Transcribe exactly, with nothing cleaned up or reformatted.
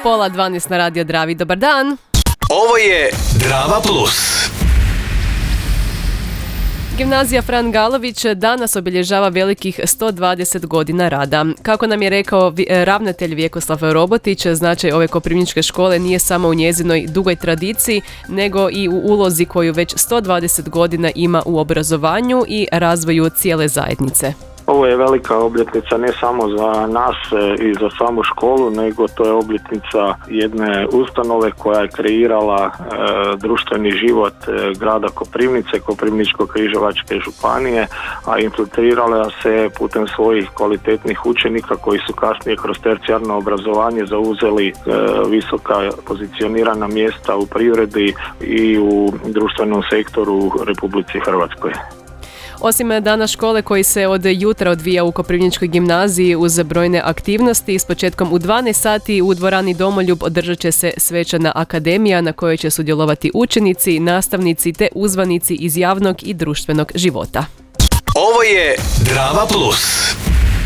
Pola dvanaest na Radio Dravi. Dobar dan. Ovo je Drava Plus. Gimnazija Fran Galović danas obilježava velikih sto dvadeset godina rada. Kako nam je rekao vi, ravnatelj Vjekoslav Robotić, značaj ove koprivničke škole nije samo u njezinoj dugoj tradiciji, nego i u ulozi koju već sto dvadeset godina ima u obrazovanju i razvoju cijele zajednice. Ovo je velika obljetnica ne samo za nas i za samu školu, nego to je obljetnica jedne ustanove koja je kreirala e, društveni život e, grada Koprivnice, Koprivničko-križevačke županije, a infiltrirala se putem svojih kvalitetnih učenika koji su kasnije kroz tercijarno obrazovanje zauzeli e, visoka pozicionirana mjesta u privredi i u društvenom sektoru u Republici Hrvatskoj. Osim dana škole koji se od jutra odvija u Koprivničkoj gimnaziji uz brojne aktivnosti, s početkom u dvanaest sati u dvorani Domoljub održat će se svečana akademija na kojoj će sudjelovati učenici, nastavnici te uzvanici iz javnog i društvenog života. Ovo je Drava Plus.